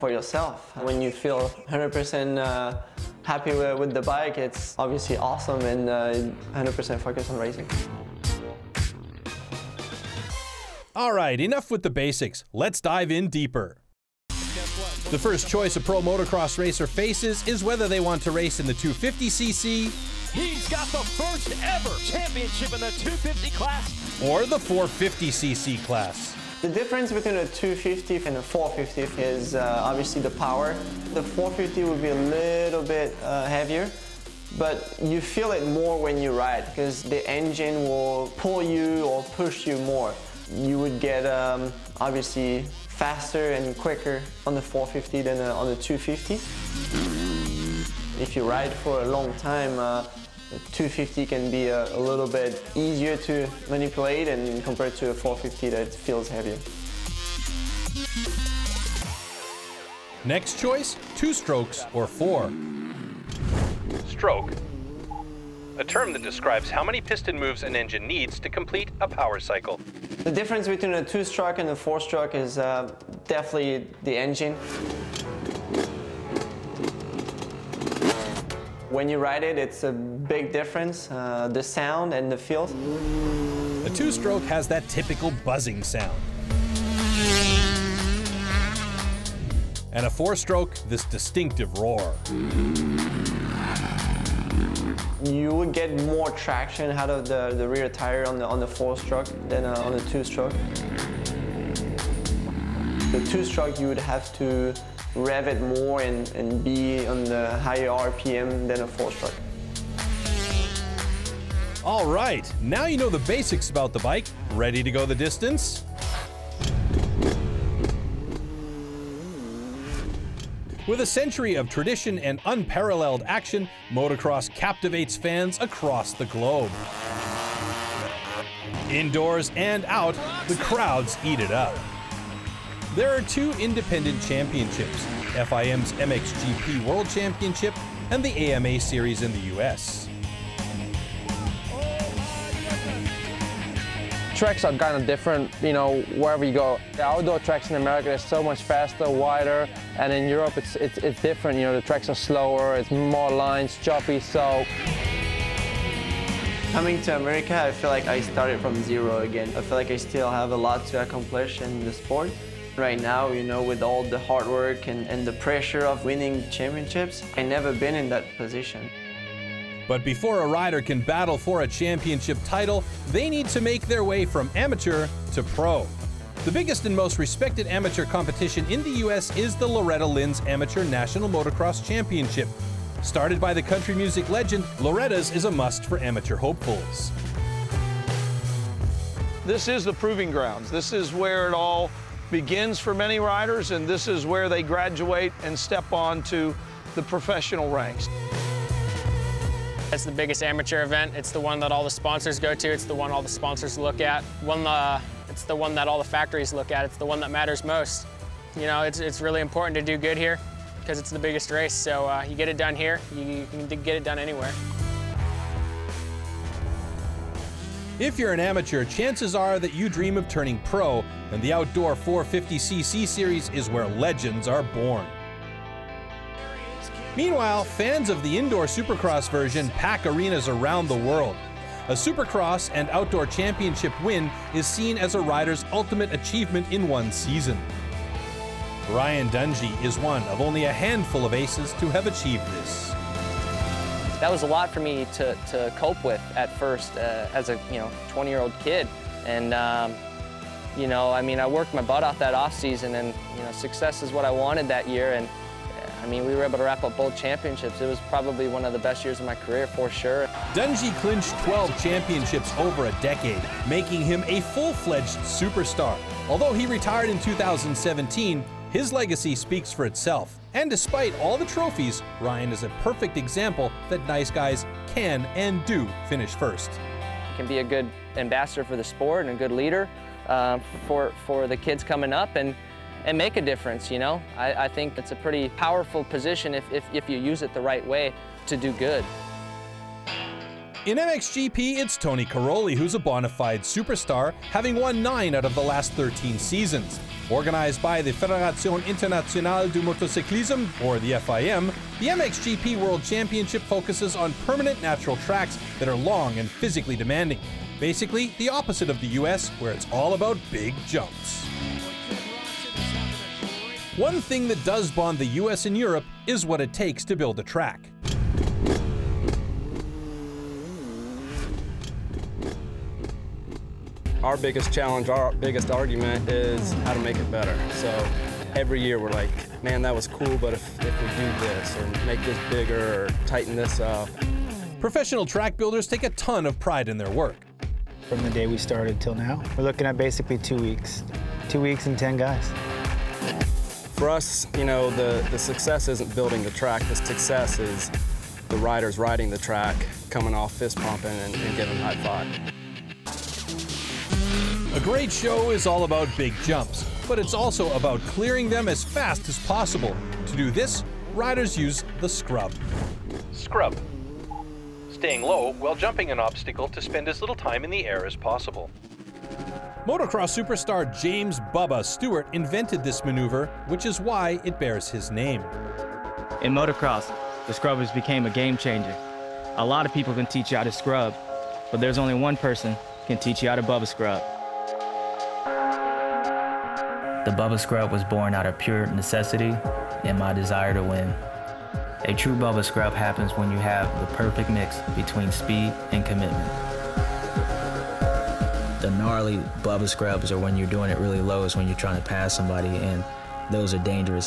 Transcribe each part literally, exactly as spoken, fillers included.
for yourself. When you feel one hundred percent uh, happy with, with the bike, it's obviously awesome and uh, one hundred percent focused on racing. All right, enough with the basics. Let's dive in deeper. The first choice a pro motocross racer faces is whether they want to race in the two fifty c c. He's got the first ever championship in the two fifty class. Or the four fifty c c class. The difference between a two fifty and a four fifty is uh, obviously the power. The four fifty would be a little bit uh, heavier, but you feel it more when you ride because the engine will pull you or push you more. You would get um, obviously faster and quicker on the four fifty than uh, on the two fifty. If you ride for a long time, uh, the two fifty can be a, a little bit easier to manipulate and compared to a four fifty that feels heavier. Next choice, two strokes or four. Stroke. A term that describes how many piston moves an engine needs to complete a power cycle. The difference between a two-stroke and a four-stroke is uh, definitely the engine. When you ride it, it's a big difference, uh, the sound and the feel. A two-stroke has that typical buzzing sound. And a four-stroke, this distinctive roar. You would get more traction out of the, the rear tire on the, on the four-stroke than uh, on the two-stroke. The two-stroke, you would have to rev it more and, and be on the higher R P M than a four-stroke. All right, now you know the basics about the bike. Ready to go the distance? With a century of tradition and unparalleled action, motocross captivates fans across the globe. Indoors and out, the crowds eat it up. There are two independent championships, F I M's M X G P World Championship and the A M A Series in the U S. Tracks are kind of different, you know, wherever you go. The outdoor tracks in America are so much faster, wider, and in Europe it's, it's, it's different. You know, the tracks are slower, it's more lines, choppy, so. Coming to America, I feel like I started from zero again. I feel like I still have a lot to accomplish in the sport. Right now, you know, with all the hard work and, and the pressure of winning championships, I've never been in that position. But before a rider can battle for a championship title, they need to make their way from amateur to pro. The biggest and most respected amateur competition in the U S is the Loretta Lynn's Amateur National Motocross Championship. Started by the country music legend, Loretta's is a must for amateur hopefuls. This is the proving grounds. This is where it all begins for many riders, and this is where they graduate and step on to the professional ranks. It's the biggest amateur event. It's the one that all the sponsors go to. It's the one all the sponsors look at. One, uh, it's the one that all the factories look at. It's the one that matters most. You know, it's, it's really important to do good here because it's the biggest race. So uh, you get it done here, you, you can get it done anywhere. If you're an amateur, chances are that you dream of turning pro, and the outdoor four fifty c c series is where legends are born. Meanwhile, fans of the indoor Supercross version pack arenas around the world. A Supercross and outdoor championship win is seen as a rider's ultimate achievement in one season. Ryan Dungey is one of only a handful of aces to have achieved this. That was a lot for me to, to cope with at first uh, as a you know twenty-year-old kid. And um, you know, I mean, I worked my butt off that off season, and you know, success is what I wanted that year. And I mean, we were able to wrap up both championships. It was probably one of the best years of my career, for sure. Dungey clinched twelve championships over a decade, making him a full-fledged superstar. Although he retired in two thousand seventeen, his legacy speaks for itself. And despite all the trophies, Ryan is a perfect example that nice guys can and do finish first. He can be a good ambassador for the sport and a good leader uh, for, for the kids coming up, and and make a difference, you know? I, I think it's a pretty powerful position if, if, if you use it the right way to do good. In M X G P, it's Tony Caroli who's a bona fide superstar, having won nine out of the last thirteen seasons. Organized by the Fédération Internationale du Motocyclisme, or the F I M, the M X G P World Championship focuses on permanent natural tracks that are long and physically demanding. Basically, the opposite of the U S, where it's all about big jumps. One thing that does bond the U S and Europe is what it takes to build a track. Our biggest challenge, our biggest argument is how to make it better. So every year we're like, man, that was cool, but if, if we do this or make this bigger or tighten this up. Professional track builders take a ton of pride in their work. From the day we started till now, we're looking at basically two weeks. Two weeks and ten guys. For us, you know, the, the success isn't building the track. The success is the riders riding the track, coming off fist pumping and, and giving high five. A great show is all about big jumps, but it's also about clearing them as fast as possible. To do this, riders use the scrub. Scrub. Staying low while jumping an obstacle to spend as little time in the air as possible. Motocross superstar James Bubba Stewart invented this maneuver, which is why it bears his name. In motocross, the scrubbers became a game changer. A lot of people can teach you how to scrub, but there's only one person who can teach you how to Bubba scrub. The Bubba Scrub was born out of pure necessity and my desire to win. A true Bubba Scrub happens when you have the perfect mix between speed and commitment. The gnarly Bubba Scrubs are when you're doing it really low, is when you're trying to pass somebody, and those are dangerous.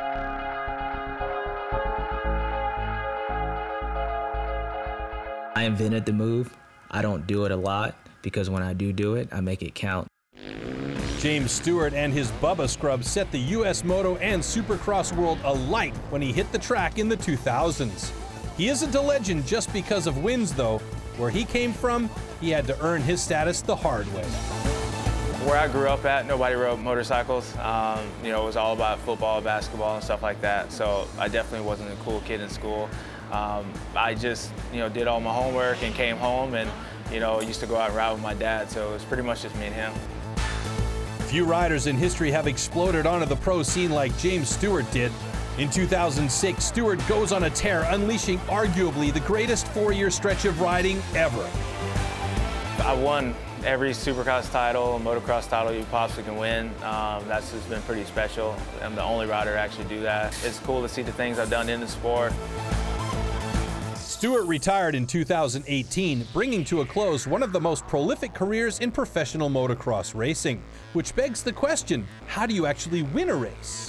I invented the move. I don't do it a lot because when I do do it, I make it count. James Stewart and his Bubba Scrub set the U S Moto and Supercross world alight when he hit the track in the two thousands. He isn't a legend just because of wins, though. Where he came from, he had to earn his status the hard way. Where I grew up at, nobody rode motorcycles. Um, you know, it was all about football, basketball, and stuff like that. So I definitely wasn't a cool kid in school. Um, I just, you know, did all my homework and came home and, you know, used to go out and ride with my dad. So it was pretty much just me and him. Few riders in history have exploded onto the pro scene like James Stewart did. In two thousand six, Stewart goes on a tear, unleashing arguably the greatest four-year stretch of riding ever. I won every Supercross title, motocross title you possibly can win. Um, that's just been pretty special. I'm the only rider to actually do that. It's cool to see the things I've done in the sport. Stewart retired in two thousand eighteen, bringing to a close one of the most prolific careers in professional motocross racing. Which begs the question, how do you actually win a race?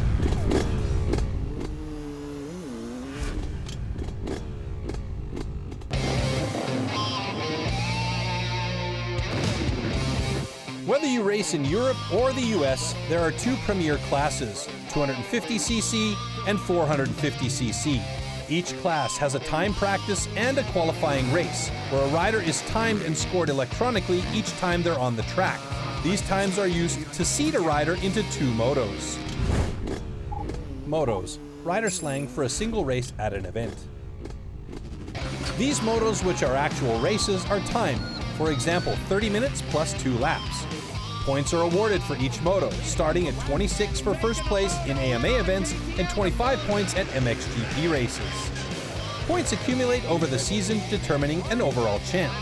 Whether you race in Europe or the U S, there are two premier classes, two fifty c c and four fifty c c. Each class has a time practice and a qualifying race, where a rider is timed and scored electronically each time they're on the track. These times are used to seed a rider into two motos. Motos, rider slang for a single race at an event. These motos, which are actual races, are timed. For example, thirty minutes plus two laps. Points are awarded for each moto, starting at twenty-six for first place in A M A events and twenty-five points at M X G P races. Points accumulate over the season, determining an overall champ.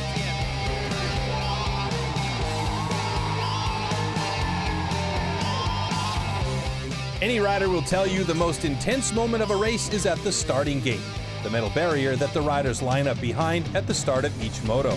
Any rider will tell you the most intense moment of a race is at the starting gate, the metal barrier that the riders line up behind at the start of each moto.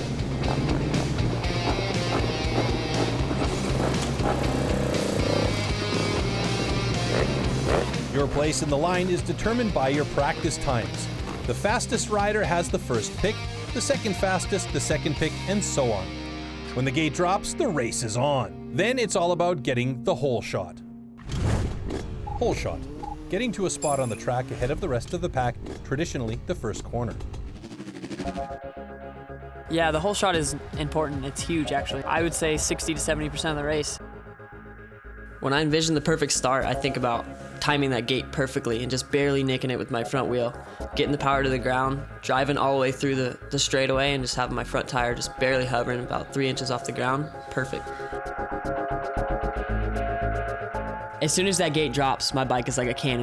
Your place in the line is determined by your practice times. The fastest rider has the first pick, the second fastest the second pick, and so on. When the gate drops, the race is on. Then it's all about getting the hole shot. Hole shot, getting to a spot on the track ahead of the rest of the pack, traditionally the first corner. Yeah, the hole shot is important. It's huge, actually. I would say sixty to seventy percent of the race. When I envision the perfect start, I think about timing that gate perfectly and just barely nicking it with my front wheel, getting the power to the ground, driving all the way through the, the straightaway and just having my front tire just barely hovering about three inches off the ground. Perfect. As soon as that gate drops, my bike is like a cannon.